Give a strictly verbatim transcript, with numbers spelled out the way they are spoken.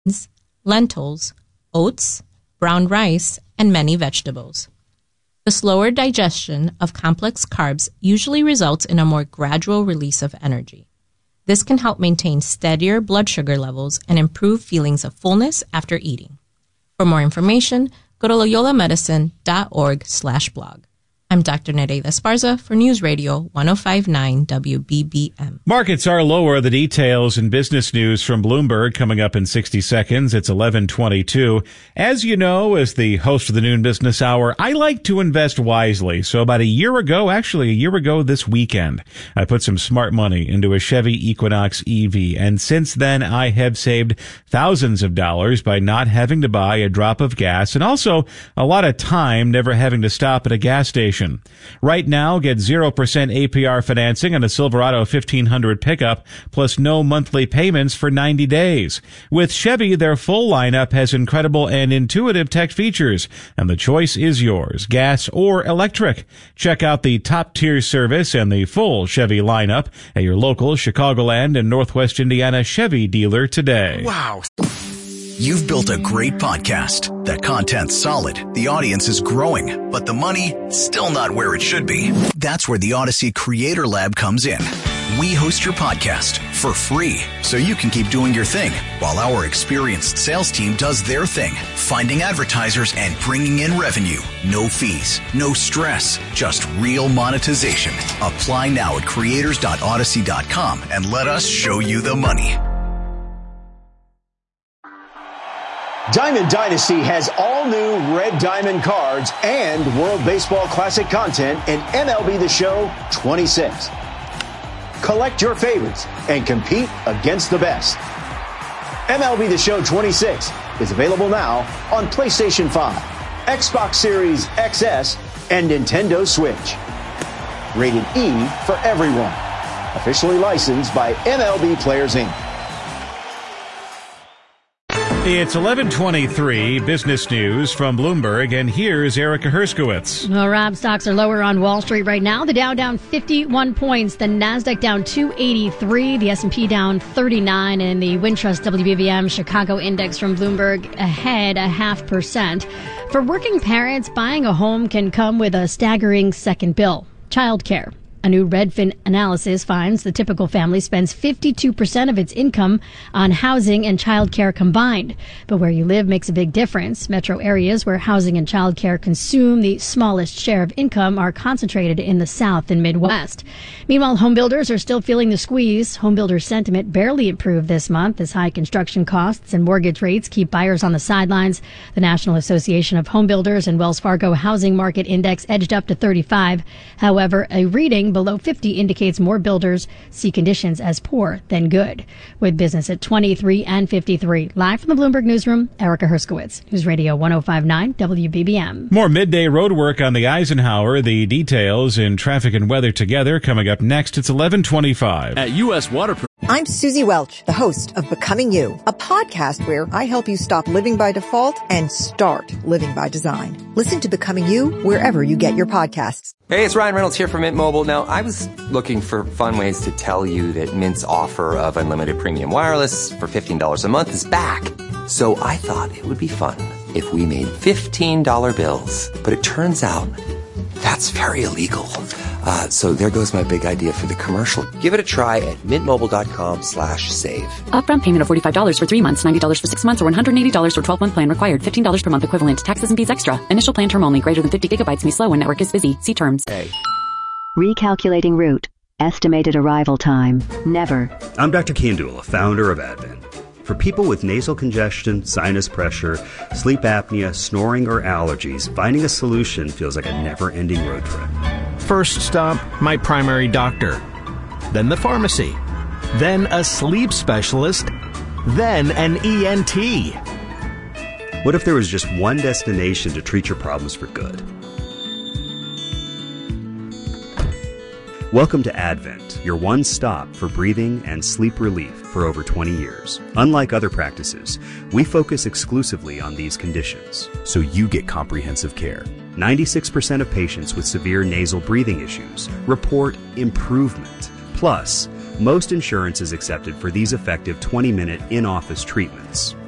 lentils, oats, brown rice, and many vegetables. The slower digestion of complex carbs usually results in a more gradual release of energy. This can help maintain steadier blood sugar levels and improve feelings of fullness after eating. For more information, go to loyolamedicine.org slash blog. I'm Doctor Nereida Esparza for News Radio ten fifty-nine W B B M. Markets are lower. The details in business news from Bloomberg coming up in sixty seconds. It's eleven twenty-two. As you know, as the host of the Noon Business Hour, I like to invest wisely. So about a year ago, actually a year ago this weekend, I put some smart money into a Chevy Equinox E V. And since then, I have saved thousands of dollars by not having to buy a drop of gas and also a lot of time never having to stop at a gas station. Right now, get zero percent A P R financing on a Silverado fifteen hundred pickup, plus no monthly payments for ninety days. With Chevy, their full lineup has incredible and intuitive tech features, and the choice is yours, gas or electric. Check out the top-tier service and the full Chevy lineup at your local Chicagoland and Northwest Indiana Chevy dealer today. Wow. You've built a great podcast. That content's solid. The audience is growing, but the money still not where it should be. That's where the Odyssey Creator Lab comes in. We host your podcast for free so you can keep doing your thing while our experienced sales team does their thing, finding advertisers and bringing in revenue. No fees, no stress, just real monetization. Apply now at creators dot odyssey dot com and let us show you the money. Diamond Dynasty has all new Red Diamond cards and World Baseball Classic content in M L B The Show twenty-six. Collect your favorites and compete against the best. M L B The Show twenty-six is available now on PlayStation five, Xbox Series X S, and Nintendo Switch. Rated E for everyone. Officially licensed by M L B Players Incorporated. It's eleven twenty-three, business news from Bloomberg, and here's Erica Herskowitz. Well, Rob, stocks are lower on Wall Street right now. The Dow down fifty-one points, the Nasdaq down two eighty-three, the S and P down thirty-nine, and the Wintrust W B B M Chicago Index from Bloomberg ahead a half percent. For working parents, buying a home can come with a staggering second bill: childcare. A new Redfin analysis finds the typical family spends fifty-two percent of its income on housing and childcare combined. But where you live makes a big difference. Metro areas where housing and childcare consume the smallest share of income are concentrated in the South and Midwest. Meanwhile, home builders are still feeling the squeeze. Home builder sentiment barely improved this month as high construction costs and mortgage rates keep buyers on the sidelines. The National Association of Home Builders and Wells Fargo Housing Market Index edged up to thirty-five. However, a reading below fifty indicates more builders see conditions as poor than good. With business at twenty-three and fifty-three. Live from the Bloomberg Newsroom, Erica Herskowitz, News Radio ten fifty-nine W B B M. More midday road work on the Eisenhower. The details in traffic and weather together coming up next. It's eleven twenty-five. At U S Water. I'm Susie Welch, the host of Becoming You, a podcast where I help you stop living by default and start living by design. Listen to Becoming You wherever you get your podcasts. Hey, it's Ryan Reynolds here from Mint Mobile. Now, I was looking for fun ways to tell you that Mint's offer of unlimited premium wireless for fifteen dollars a month is back. So I thought it would be fun if we made fifteen dollar bills. But it turns out that's very illegal. Uh, so there goes my big idea for the commercial. Give it a try at mintmobile.com slash save. Upfront payment of forty-five dollars for three months, ninety dollars for six months, or one hundred eighty dollars for twelve-month plan required. fifteen dollars per month equivalent. Taxes and fees extra. Initial plan term only. Greater than fifty gigabytes may slow when network is busy. See terms. Hey. Recalculating route. Estimated arrival time. Never. I'm Doctor Kandula, founder of Advent. For people with nasal congestion, sinus pressure, sleep apnea, snoring, or allergies, finding a solution feels like a never-ending road trip. First stop, my primary doctor. Then the pharmacy. Then a sleep specialist. Then an E N T. What if there was just one destination to treat your problems for good? Welcome to Advent, your one stop for breathing and sleep relief for over twenty years. Unlike other practices, we focus exclusively on these conditions, so you get comprehensive care. ninety-six percent of patients with severe nasal breathing issues report improvement. Plus, most insurance is accepted for these effective twenty-minute in-office treatments.